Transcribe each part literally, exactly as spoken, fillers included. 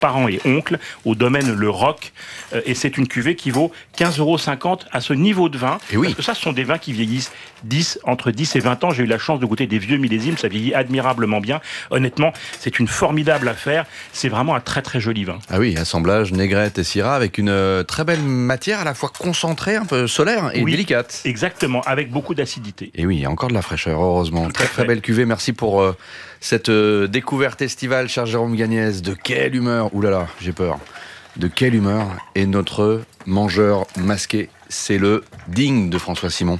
parents et oncles, au domaine Le Roc. Euh, et c'est une cuvée qui vaut quinze euros cinquante à ce niveau de vin. Et oui. Parce que ça, ce sont des vins qui vieillissent dix, entre dix et vingt ans. J'ai eu la chance de goûter des vieux millésimes, ça vieillit admirablement bien. Honnêtement, c'est une formidable affaire. C'est vraiment un très très joli vin. Ah oui, assemblage Négrette et Syrah avec une euh, très belle matière à la fois concentrée, un peu solaire et Oui, délicate. Exactement, avec beaucoup d'acidité. Et oui, il y a encore de la fraîcheur, heureusement. Tout Très à très fait. belle cuvée. Merci pour euh, cette euh, découverte estivale, cher Jérôme Gagnès. De quelle humeur, ouh là là, j'ai peur. De quelle humeur est notre mangeur masqué? C'est le digne de François Simon.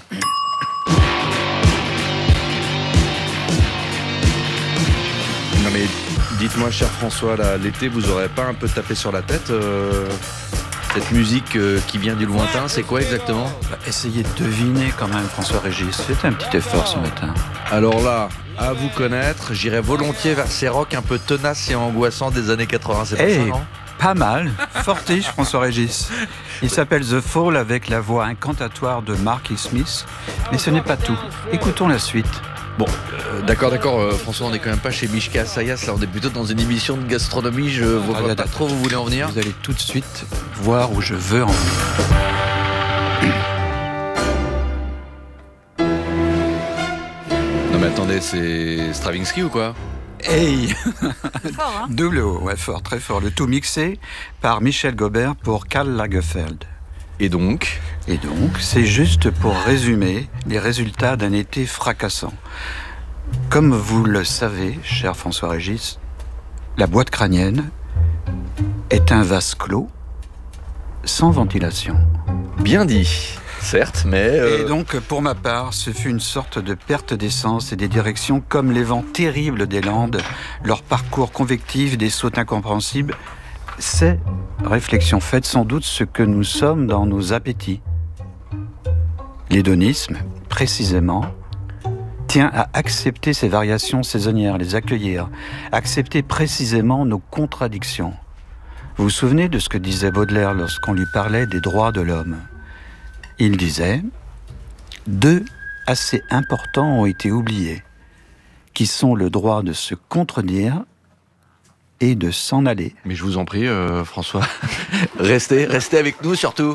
Non mais dites-moi, cher François, là, l'été, vous aurez pas un peu tapé sur la tête euh, cette musique euh, qui vient du lointain, c'est quoi exactement? Bah, essayez de deviner quand même, François-Régis. Faites un petit effort ce matin. Alors là, à vous connaître, j'irais volontiers vers ces rocs un peu tenaces et angoissants des années quatre-vingts, c'est pas Hey, ça, non? pas mal. Fortiche, François-Régis. Il s'appelle The Fall avec la voix incantatoire de Marky Smith. Mais ce n'est pas tout. Écoutons la suite. Bon, euh, d'accord, d'accord, euh, François, on n'est quand même pas chez Mishka Sayas, là on est plutôt dans une émission de gastronomie, je vois Ah, pas d'accord. trop où vous voulez en venir. Vous allez tout de suite voir où je veux en venir. Non mais attendez, c'est Stravinsky ou quoi? Hey, Fort, hein? double O, ouais, fort, très fort. Le tout mixé par Michel Gobert pour Karl Lagerfeld. Et donc? Et donc, c'est juste pour résumer les résultats d'un été fracassant. Comme vous le savez, cher François-Régis, la boîte crânienne est un vase clos, sans ventilation. Bien dit, certes, mais... euh, Et donc, pour ma part, ce fut une sorte de perte d'essence et des directions comme les vents terribles des Landes, leur parcours convectif, des sautes incompréhensibles. C'est, réflexion faite, sans doute ce que nous sommes dans nos appétits. L'hédonisme, précisément, tient à accepter ces variations saisonnières, les accueillir, accepter précisément nos contradictions. Vous vous souvenez de ce que disait Baudelaire lorsqu'on lui parlait des droits de l'homme? Il disait « Deux assez importants ont été oubliés, qui sont le droit de se contredire et de s'en aller. » Mais je vous en prie, euh, François, restez, restez avec nous surtout.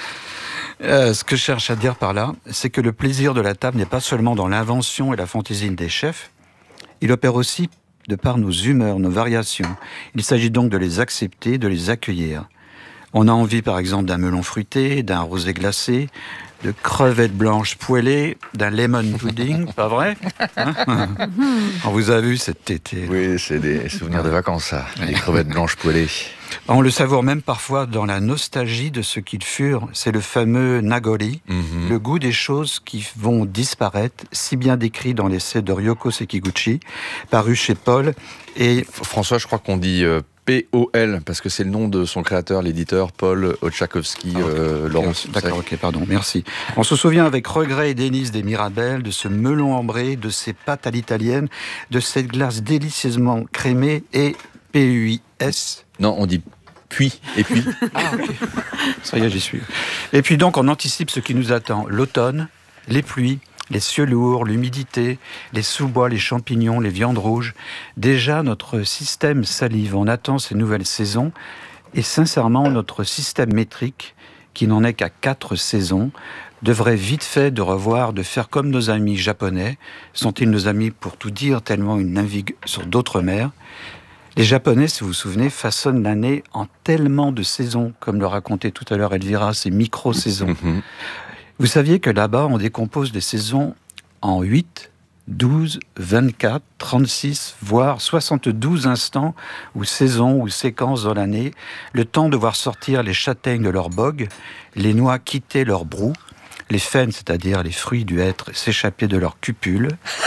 Euh, ce que je cherche à dire par là, c'est que le plaisir de la table n'est pas seulement dans l'invention et la fantaisie des chefs, il opère aussi de par nos humeurs, nos variations. Il s'agit donc de les accepter, de les accueillir. On a envie par exemple d'un melon fruité, d'un rosé glacé, de crevettes blanches poêlées, d'un lemon pudding, pas vrai, hein? On vous a vu cet été. Oui, c'est des souvenirs de vacances, ça, les crevettes blanches poêlées. On le savoure même parfois dans la nostalgie de ce qu'ils furent. C'est le fameux nagori, Mm-hmm. le goût des choses qui vont disparaître, si bien décrit dans l'essai de Ryoko Sekiguchi, paru chez Paul. Et François, je crois qu'on dit euh, P O L, parce que c'est le nom de son créateur, l'éditeur, Paul Otchakowski, Ah, okay. euh, Laurence. D'accord, ok, pardon, merci. On se souvient avec regret et délice des Mirabelles, de ce melon ambré, de ces pâtes à l'italienne, de cette glace délicieusement crémée et P U I S. Non, on dit puis, et puis. Ah, ok. Ça y est, j'y suis. Et puis donc, on anticipe ce qui nous attend. L'automne, les pluies, les cieux lourds, l'humidité, les sous-bois, les champignons, les viandes rouges. Déjà, notre système salive. On attend ces nouvelles saisons. Et sincèrement, notre système métrique, qui n'en est qu'à quatre saisons, devrait vite fait de revoir, de faire comme nos amis japonais. Sont-ils nos amis pour tout dire, tellement ils naviguent sur d'autres mers? Les Japonais, si vous vous souvenez, façonnent l'année en tellement de saisons, comme le racontait tout à l'heure Elvira, ces micro-saisons. Mm-hmm. Vous saviez que là-bas, on décompose les saisons en huit, douze, vingt-quatre, trente-six, voire soixante-douze instants ou saisons ou séquences dans l'année, le temps de voir sortir les châtaignes de leur bogue, les noix quitter leur brou, les faines, c'est-à-dire les fruits du hêtre, s'échapper de leur cupule.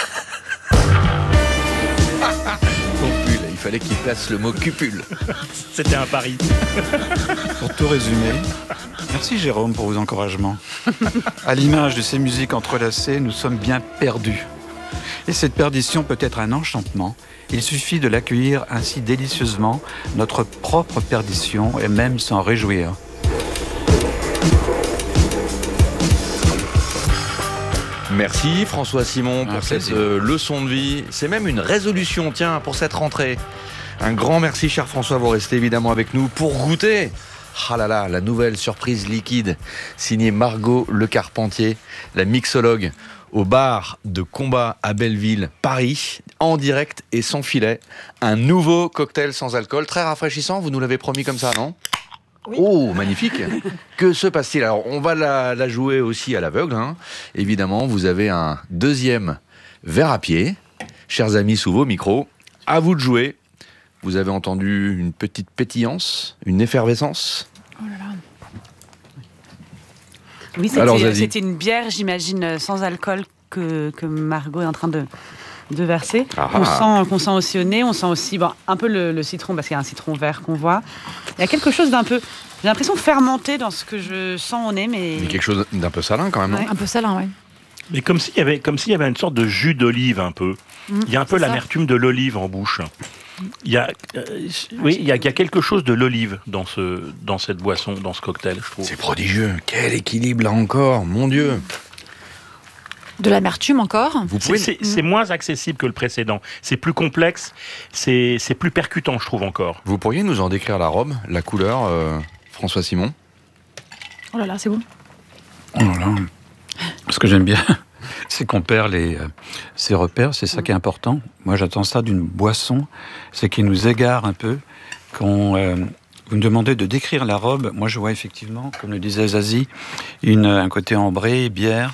Il fallait qu'il place le mot cupule. C'était un pari. Pour tout résumer, merci Jérôme pour vos encouragements. À l'image de ces musiques entrelacées, nous sommes bien perdus. Et cette perdition peut être un enchantement. Il suffit de l'accueillir ainsi délicieusement, notre propre perdition, et même s'en réjouir. Merci François Simon pour Un cette plaisir. euh, leçon de vie. C'est même une résolution, tiens, pour cette rentrée. Un grand merci, cher François. Vous restez évidemment avec nous pour goûter. Ah là là, la nouvelle surprise liquide signée Margot Le Carpentier, la mixologue, au bar de combat à Belleville, Paris, en direct et sans filet. Un nouveau cocktail sans alcool, très rafraîchissant. Vous nous l'avez promis comme ça, non ? Oui. Oh, magnifique. Que se passe-t-il ? Alors, on va la, la jouer aussi à l'aveugle. Hein. Évidemment, vous avez un deuxième verre à pied. Chers amis, sous vos micros, à vous de jouer. Vous avez entendu une petite pétillance, une effervescence ? Oh là là. Oui, c'était, Alors, c'était une bière, j'imagine, sans alcool que, que Margot est en train de... de verser. Ah on sent, qu'on sent aussi au nez, on sent aussi bon, un peu le, le citron, parce qu'il y a un citron vert qu'on voit. Il y a quelque chose d'un peu, j'ai l'impression fermenté dans ce que je sens au nez, mais... mais quelque chose d'un peu salin quand même, non ? Ouais, un peu salin, oui. Mais comme s'il y avait, comme s'il y avait une sorte de jus d'olive un peu. Mmh, il y a un peu l'amertume ça. de l'olive en bouche. Il y a, euh, oui, il y a, il y a quelque chose de l'olive dans, ce, dans cette boisson, dans ce cocktail, je trouve. C'est prodigieux. Quel équilibre là encore, mon Dieu. De l'amertume encore. Vous pouvez... c'est, c'est, c'est moins accessible que le précédent. C'est plus complexe, c'est, c'est plus percutant, je trouve encore. Vous pourriez nous en décrire l'arôme, la couleur, euh, François Simon ? Oh là là, c'est bon. Oh là là. Ce que j'aime bien, c'est qu'on perd les, euh, ses repères, c'est ça qui est important. Moi, j'attends ça d'une boisson, c'est qu'il nous égare un peu. Qu'on, euh, vous me demandez de décrire la robe. Moi, je vois effectivement, comme le disait Zazie, une, un côté ambré, bière.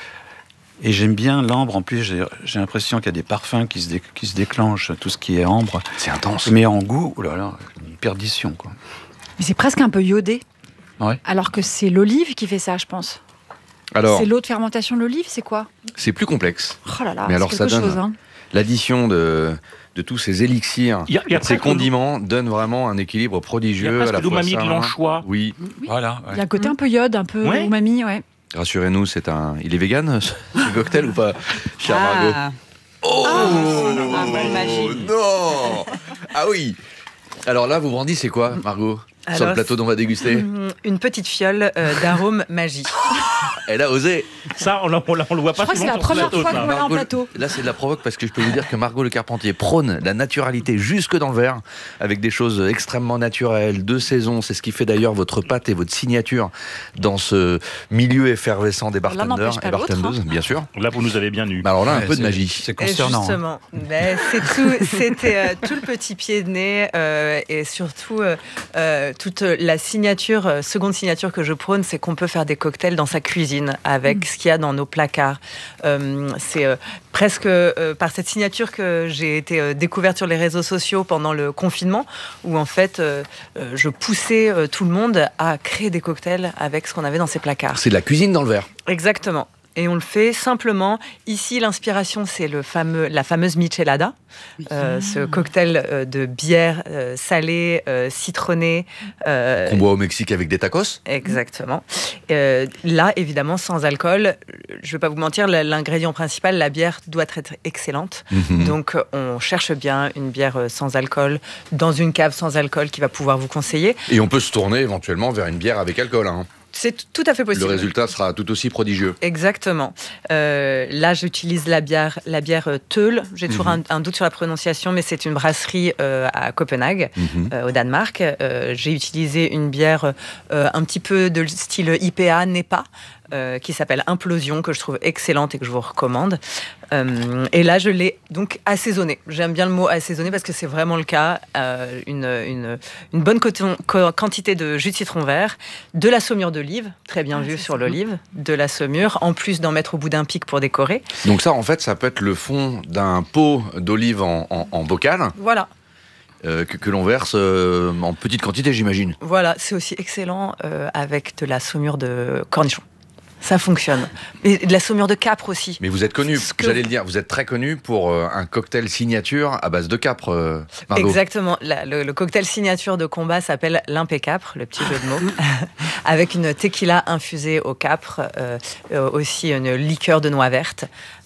Et j'aime bien l'ambre. En plus, j'ai, j'ai l'impression qu'il y a des parfums qui se, dé, qui se déclenchent, tout ce qui est ambre. C'est intense. Mais en goût, oh là là, une perdition, quoi. Mais c'est presque un peu iodé. Ouais. Alors que c'est l'olive qui fait ça, je pense. Alors, c'est l'eau de fermentation de l'olive, c'est quoi ? C'est plus complexe. Oh là là, mais alors c'est ça quelque donne chose, hein. L'addition de, de tous ces élixirs, y a, y a ces condiments, donne vraiment un équilibre prodigieux. Il y a à la de l'umami de l'anchois. Oui. oui. Voilà. Ouais. Il y a un côté un peu iode, un peu ouais. umami, ouais. Rassurez-nous, c'est un. Il est vegan ce cocktail ou pas, cher Margot ? Ah. Oh, ah, bon, magie. Non. Ah oui. Alors là, vous brandissez quoi, Margot ? Alors, sur le plateau dont on va déguster ? Une petite fiole euh, d'arôme magie. Elle a osé. Ça, on, on, on, on le voit pas souvent. Je crois que c'est la première fois qu'on l'a en plateau. Là, c'est de la provoque parce que je peux vous dire que Margot Le Carpentier prône la naturalité jusque dans le verre, avec des choses extrêmement naturelles, de saison. C'est ce qui fait d'ailleurs votre patte et votre signature dans ce milieu effervescent des bartenders et bartendeuses, hein. Bien sûr. Là, vous nous avez bien eu. Alors là, un ouais, peu de c'est, magie. C'est concernant. Et justement, hein. ben, c'est tout, c'était euh, tout le petit pied de nez euh, et surtout euh, euh, toute la signature, euh, seconde signature que je prône, c'est qu'on peut faire des cocktails dans sa cuisine avec mmh. ce qu'il y a dans nos placards. Euh, c'est euh, presque euh, par cette signature que j'ai été euh, découverte sur les réseaux sociaux pendant le confinement, où en fait, euh, euh, je poussais euh, tout le monde à créer des cocktails avec ce qu'on avait dans ses placards. C'est de la cuisine dans le verre. Exactement. Et on le fait simplement. Ici, l'inspiration, c'est le fameux, la fameuse michelada, oui. euh, ce cocktail euh, de bière euh, salée, euh, citronnée. Euh, Qu'on boit au Mexique avec des tacos. Exactement. Euh, là, évidemment, sans alcool. Je ne vais pas vous mentir, l'ingrédient principal, la bière, doit être excellente. Mm-hmm. Donc, on cherche bien une bière sans alcool, dans une cave sans alcool qui va pouvoir vous conseiller. Et on peut se tourner éventuellement vers une bière avec alcool, hein. C'est tout à fait possible. Le résultat sera tout aussi prodigieux. Exactement. Euh, là, j'utilise la bière, la bière Teul. J'ai toujours mmh. un, un doute sur la prononciation, mais c'est une brasserie euh, à Copenhague, mmh. euh, au Danemark. Euh, j'ai utilisé une bière euh, un petit peu de style I P A, N E P A, euh, qui s'appelle Implosion, que je trouve excellente et que je vous recommande. Euh, et là, je l'ai donc assaisonnée. J'aime bien le mot assaisonné parce que c'est vraiment le cas. Euh, une, une, une bonne coton, co- quantité de jus de citron vert, de la saumure d'olive, très bien ah, vu sur l'olive, de la saumure, en plus d'en mettre au bout d'un pic pour décorer. Donc ça, en fait, ça peut être le fond d'un pot d'olive en, en, en bocal. Voilà. Euh, que, que l'on verse euh, en petite quantité, j'imagine. Voilà, c'est aussi excellent euh, avec de la saumure de cornichon. Ça fonctionne. Et de la saumure de capre aussi. Mais vous êtes connu, que... j'allais le dire, vous êtes très connu pour euh, un cocktail signature à base de capre, euh, Margot. Exactement. La, le, le cocktail signature de combat s'appelle l'impé-capre, le petit jeu de mots, avec une tequila infusée au capre, euh, euh, aussi une liqueur de noix vertes.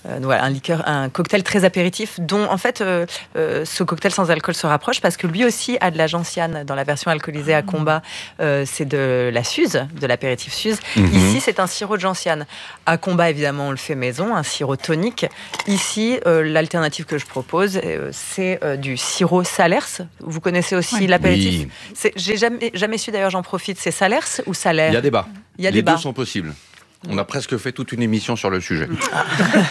Euh, voilà, un liqueur, un cocktail très apéritif dont en fait euh, euh, ce cocktail sans alcool se rapproche parce que lui aussi a de la gentiane dans la version alcoolisée à combat. Euh, c'est de la Suze, de l'apéritif Suze. Mm-hmm. Ici, c'est un sirop de gentiane. À combat, évidemment, on le fait maison, un sirop tonique. Ici, euh, l'alternative que je propose, euh, c'est euh, du sirop Salers. Vous connaissez aussi oui. l'apéritif. Oui. C'est, j'ai jamais, jamais su, d'ailleurs, j'en profite. C'est Salers ou Salaire ? Il y a débat. Il y a Les débat. deux sont possibles. On a presque fait toute une émission sur le sujet. Ah.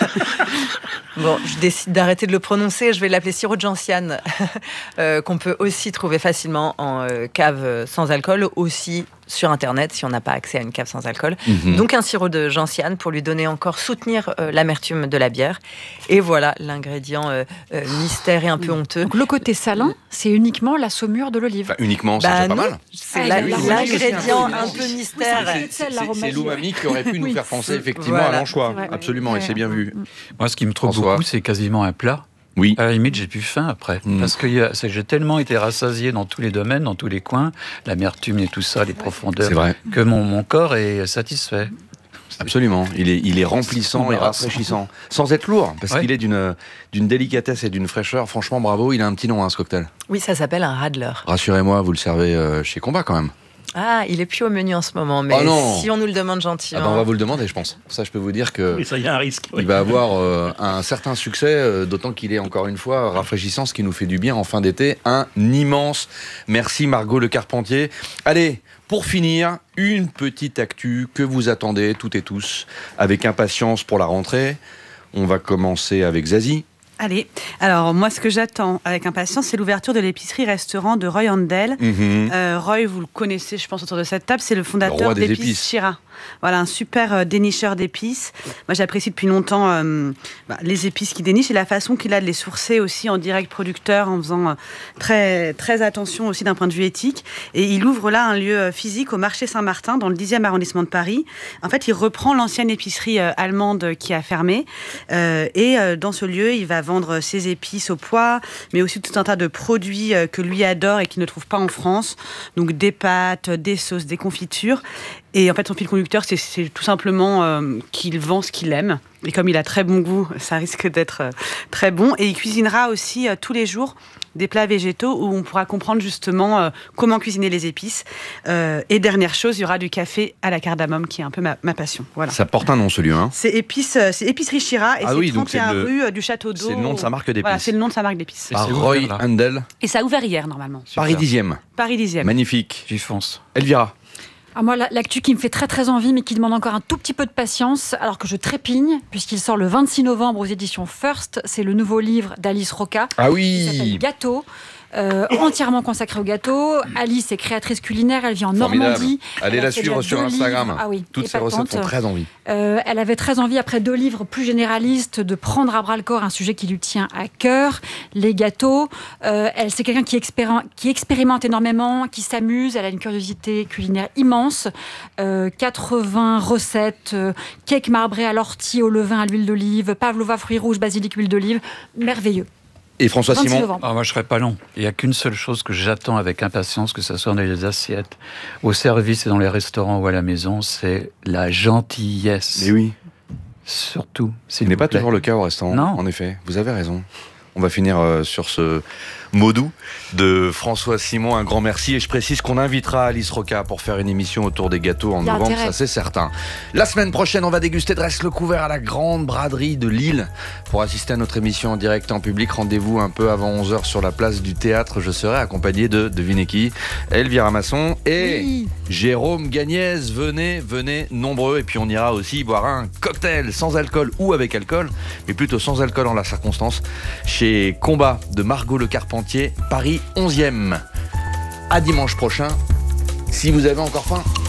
Bon, je décide d'arrêter de le prononcer. Je vais l'appeler sirop de gentiane, euh, qu'on peut aussi trouver facilement en euh, cave sans alcool, aussi sur Internet si on n'a pas accès à une cave sans alcool. Mm-hmm. Donc un sirop de gentiane pour lui donner encore, soutenir euh, l'amertume de la bière. Et voilà l'ingrédient euh, euh, mystère et un peu honteux. Donc le côté salin, c'est uniquement la saumure de l'olive. Bah, uniquement, ça, bah, c'est pas non, mal. C'est ah, la, la, l'ingrédient un peu mystère. C'est, c'est, c'est l'umami qui aurait pu nous oui. faire penser effectivement voilà. à l'anchois. Absolument, ouais. Et c'est bien vu. Moi, ce qui me trouve beaucoup, c'est quasiment un plat. Oui. À la limite, j'ai plus faim après. Mmh. Parce que y a, c'est que j'ai tellement été rassasié dans tous les domaines, dans tous les coins, l'amertume et tout ça, les profondeurs, c'est vrai. Que mon, mon corps est satisfait. Absolument. Il est, il est remplissant et rafraîchissant. Sans être lourd, parce ouais. qu'il est d'une, d'une délicatesse et d'une fraîcheur. Franchement, bravo. Il a un petit nom, hein, ce cocktail. Oui, ça s'appelle un Radler. Rassurez-moi, vous le servez euh, chez Combat quand même. Ah, il est plus au menu en ce moment, mais oh si on nous le demande gentiment... Ah ben on va vous le demander, je pense. Ça, je peux vous dire que... Oui, ça y a un risque. Oui. Il va avoir euh, un certain succès, euh, d'autant qu'il est, encore une fois, rafraîchissant, ce qui nous fait du bien en fin d'été. Un immense merci, Margot Le Carpentier. Allez, pour finir, une petite actu que vous attendez, toutes et tous, avec impatience pour la rentrée. On va commencer avec Zazie. Allez, alors moi ce que j'attends avec impatience, c'est l'ouverture de l'épicerie-restaurant de Roy Handel. Mmh. Euh, Roy, vous le connaissez, je pense, autour de cette table, c'est le fondateur le d'Épices épices. Chira. Voilà, un super euh, dénicheur d'épices. Moi, j'apprécie depuis longtemps euh, bah, les épices qu'il déniche et la façon qu'il a de les sourcer aussi en direct producteur, en faisant euh, très, très attention aussi d'un point de vue éthique. Et il ouvre là un lieu physique au marché Saint-Martin, dans le dixième arrondissement de Paris. En fait, il reprend l'ancienne épicerie euh, allemande qui a fermé. Euh, et euh, dans ce lieu, il va vendre ses épices au pois, mais aussi tout un tas de produits euh, que lui adore et qu'il ne trouve pas en France. Donc des pâtes, des sauces, des confitures. Et en fait, son fil conducteur, c'est, c'est tout simplement euh, qu'il vend ce qu'il aime. Et comme il a très bon goût, ça risque d'être euh, très bon. Et il cuisinera aussi euh, tous les jours des plats végétaux où on pourra comprendre justement euh, comment cuisiner les épices. Euh, et dernière chose, il y aura du café à la cardamome, qui est un peu ma, ma passion. Voilà. Ça porte un nom, ce lieu, hein. C'est, épice, euh, c'est Épicerie Chira et ah c'est oui, trente et un le... rue euh, du Château d'Eau. C'est le nom de sa marque d'épices. Voilà, c'est le nom de sa marque d'épices. Par Roy Handel. Et ça a ouvert hier, normalement. Super. Paris dixième. Paris dixième. Magnifique. J'y fonce. Elvira. Ah, moi, l'actu qui me fait très très envie, mais qui demande encore un tout petit peu de patience, alors que je trépigne, puisqu'il sort le vingt-six novembre aux éditions First. C'est le nouveau livre d'Alice Roca. Ah oui. Qui s'appelle Gâteau. Euh, entièrement consacrée au gâteau. Alice est créatrice culinaire, elle vit en Formidable. Normandie. Allez elle la suivre sur Instagram. Ah oui, toutes ces recettes font très envie. Euh, elle avait très envie, après deux livres plus généralistes, de prendre à bras le corps un sujet qui lui tient à cœur, les gâteaux. Euh, elle, c'est quelqu'un qui, expéri- qui expérimente énormément, qui s'amuse, elle a une curiosité culinaire immense. Euh, quatre-vingts recettes, euh, cake marbré à l'ortie, au levain, à l'huile d'olive, pavlova, fruits rouges, basilic, huile d'olive. Merveilleux. Et François Simon. Ah, moi, je ne serais pas long. Il n'y a qu'une seule chose que j'attends avec impatience, que ce soit dans les assiettes, au service et dans les restaurants ou à la maison, c'est la gentillesse. Mais oui. Surtout. Ce n'est pas toujours le cas au restaurant. Non. En effet, vous avez raison. On va finir euh, sur ce mot doux de François Simon. Un grand merci. Et je précise qu'on invitera Alice Roca pour faire une émission autour des gâteaux en novembre, ça c'est certain. La semaine prochaine, on va déguster Dresse le couvert à la Grande Braderie de Lille. Pour assister à notre émission en direct en public, rendez-vous un peu avant onze heures sur la place du Théâtre. Je serai accompagné de, devinez qui, Elvira Masson et oui. Jérôme Gagnès. Venez, venez nombreux. Et puis on ira aussi boire un cocktail sans alcool ou avec alcool, mais plutôt sans alcool en la circonstance, chez Combat de Margot Le Carpentier, Paris onzième. À dimanche prochain, si vous avez encore faim.